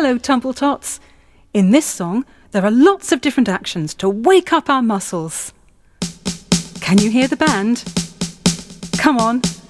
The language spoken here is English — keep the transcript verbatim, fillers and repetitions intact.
Hello, Tumble Tots. In this song, there are lots of different actions to wake up our muscles. Can you hear the band? Come on,